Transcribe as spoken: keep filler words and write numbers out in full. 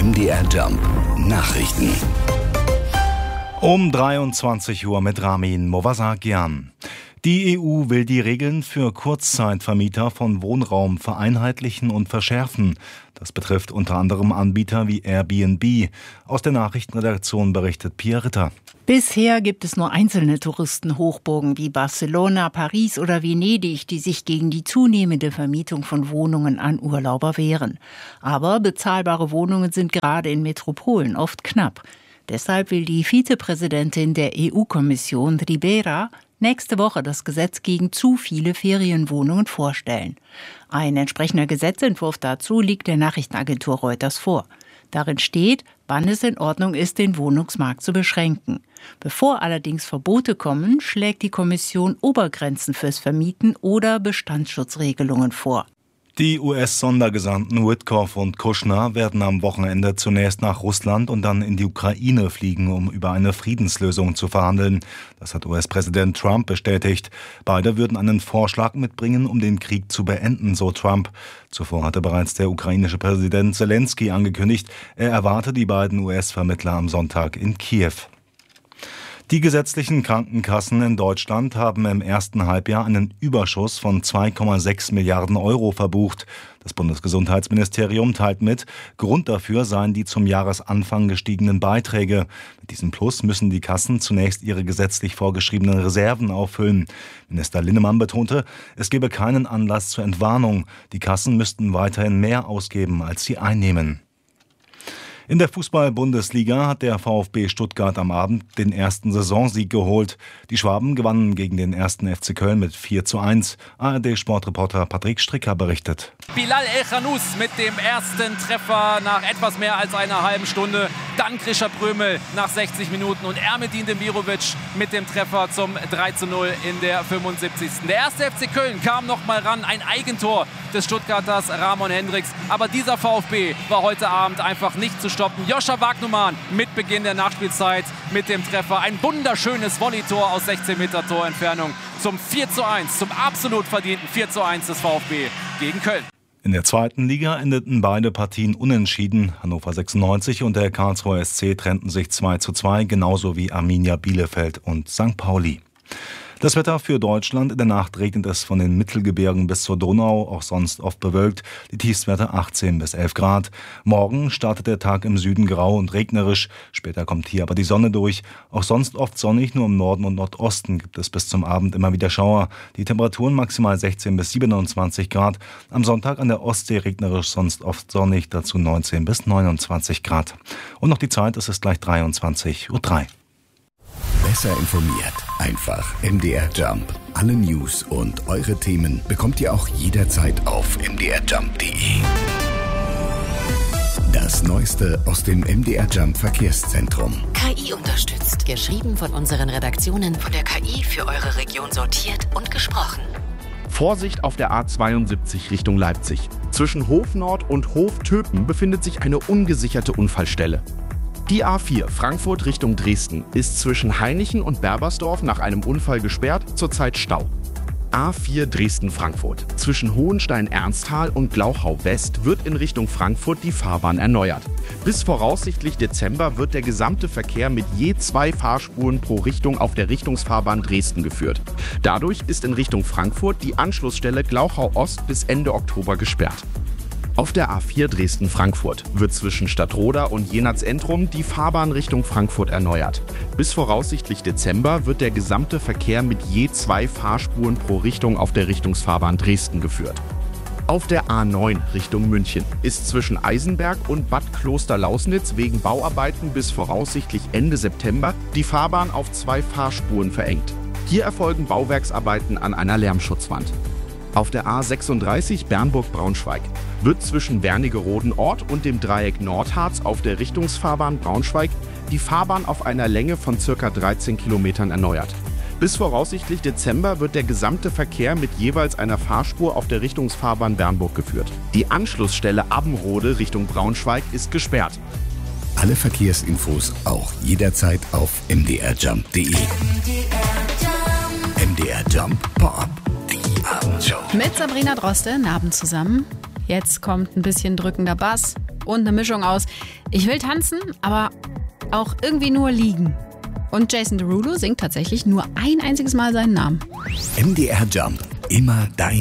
M D R Jump Nachrichten. Um dreiundzwanzig Uhr mit Ramin Movasagian. Die E U will die Regeln für Kurzzeitvermieter von Wohnraum vereinheitlichen und verschärfen. Das betrifft unter anderem Anbieter wie Airbnb. Aus der Nachrichtenredaktion berichtet Pia Ritter. Bisher gibt es nur einzelne Touristenhochburgen wie Barcelona, Paris oder Venedig, die sich gegen die zunehmende Vermietung von Wohnungen an Urlauber wehren. Aber bezahlbare Wohnungen sind gerade in Metropolen oft knapp. Deshalb will die Vizepräsidentin der E U-Kommission, Ribera, nächste Woche das Gesetz gegen zu viele Ferienwohnungen vorstellen. Ein entsprechender Gesetzentwurf dazu liegt der Nachrichtenagentur Reuters vor. Darin steht, wann es in Ordnung ist, den Wohnungsmarkt zu beschränken. Bevor allerdings Verbote kommen, schlägt die Kommission Obergrenzen fürs Vermieten oder Bestandsschutzregelungen vor. Die U S-Sondergesandten Witkoff und Kushner werden am Wochenende zunächst nach Russland und dann in die Ukraine fliegen, um über eine Friedenslösung zu verhandeln. Das hat U S-Präsident Trump bestätigt. Beide würden einen Vorschlag mitbringen, um den Krieg zu beenden, so Trump. Zuvor hatte bereits der ukrainische Präsident Zelensky angekündigt, er erwarte die beiden U S-Vermittler am Sonntag in Kiew. Die gesetzlichen Krankenkassen in Deutschland haben im ersten Halbjahr einen Überschuss von zwei Komma sechs Milliarden Euro verbucht. Das Bundesgesundheitsministerium teilt mit, Grund dafür seien die zum Jahresanfang gestiegenen Beiträge. Mit diesem Plus müssen die Kassen zunächst ihre gesetzlich vorgeschriebenen Reserven auffüllen. Minister Linnemann betonte, es gebe keinen Anlass zur Entwarnung. Die Kassen müssten weiterhin mehr ausgeben, als sie einnehmen. In der Fußball-Bundesliga hat der VfB Stuttgart am Abend den ersten Saisonsieg geholt. Die Schwaben gewannen gegen den ersten F C Köln mit vier zu eins. A R D-Sportreporter Patrick Stricker berichtet. Bilal El-Khanous mit dem ersten Treffer nach etwas mehr als einer halben Stunde. Dann Grisha Prömel nach sechzig Minuten und Ermedin Demirovic mit dem Treffer zum drei zu null in der fünfundsiebzigsten Der erste F C Köln kam noch mal ran, ein Eigentor des Stuttgarters Ramon Hendricks. Aber dieser VfB war heute Abend einfach nicht zu stoppen. Joscha Wagnumann mit Beginn der Nachspielzeit mit dem Treffer. Ein wunderschönes Volleytor aus sechzehn Meter Torentfernung zum vier zu eins, zum absolut verdienten vier zu eins des VfB gegen Köln. In der zweiten Liga endeten beide Partien unentschieden. Hannover sechsundneunzig und der Karlsruher S C trennten sich zwei zu zwei, genauso wie Arminia Bielefeld und Sankt Pauli. Das Wetter für Deutschland: In der Nacht regnet es von den Mittelgebirgen bis zur Donau, auch sonst oft bewölkt. Die Tiefstwerte achtzehn bis elf Grad. Morgen startet der Tag im Süden grau und regnerisch. Später kommt hier aber die Sonne durch. Auch sonst oft sonnig, nur im Norden und Nordosten gibt es bis zum Abend immer wieder Schauer. Die Temperaturen maximal sechzehn bis siebenundzwanzig Grad. Am Sonntag an der Ostsee regnerisch, sonst oft sonnig, dazu neunzehn bis neunundzwanzig Grad. Und noch die Zeit, es ist gleich dreiundzwanzig Uhr drei. Besser informiert. Einfach M D R Jump. Alle News und eure Themen bekommt ihr auch jederzeit auf m d r jump punkt d e. Das Neueste aus dem M D R Jump Verkehrszentrum. K I unterstützt. Geschrieben von unseren Redaktionen von der K I für eure Region sortiert und gesprochen. Vorsicht auf der A zweiundsiebzig Richtung Leipzig. Zwischen Hof Nord und Hof Töpen befindet sich eine ungesicherte Unfallstelle. Die A vier Frankfurt Richtung Dresden ist zwischen Hainichen und Berbersdorf nach einem Unfall gesperrt, zurzeit Stau. A vier Dresden-Frankfurt. Zwischen Hohenstein-Ernsthal und Glauchau-West wird in Richtung Frankfurt die Fahrbahn erneuert. Bis voraussichtlich Dezember wird der gesamte Verkehr mit je zwei Fahrspuren pro Richtung auf der Richtungsfahrbahn Dresden geführt. Dadurch ist in Richtung Frankfurt die Anschlussstelle Glauchau-Ost bis Ende Oktober gesperrt. Auf der A vier Dresden-Frankfurt wird zwischen Stadtroda und Jenatz-Entrum die Fahrbahn Richtung Frankfurt erneuert. Bis voraussichtlich Dezember wird der gesamte Verkehr mit je zwei Fahrspuren pro Richtung auf der Richtungsfahrbahn Dresden geführt. Auf der A neun Richtung München ist zwischen Eisenberg und Bad Klosterlausnitz wegen Bauarbeiten bis voraussichtlich Ende September die Fahrbahn auf zwei Fahrspuren verengt. Hier erfolgen Bauwerksarbeiten an einer Lärmschutzwand. Auf der A sechsunddreißig Bernburg-Braunschweig wird zwischen Wernigerode-Ort und dem Dreieck Nordharz auf der Richtungsfahrbahn Braunschweig die Fahrbahn auf einer Länge von ca. dreizehn Kilometern erneuert. Bis voraussichtlich Dezember wird der gesamte Verkehr mit jeweils einer Fahrspur auf der Richtungsfahrbahn Bernburg geführt. Die Anschlussstelle Abbenrode Richtung Braunschweig ist gesperrt. Alle Verkehrsinfos auch jederzeit auf m d r jump punkt d e. M D R Jump Pop-Up. Mit Sabrina Droste, Abend zusammen. Jetzt kommt ein bisschen drückender Bass, und eine Mischung aus ich will tanzen, aber auch irgendwie nur liegen. Und Jason Derulo singt tatsächlich nur ein einziges Mal seinen Namen. M D R Jump, immer dein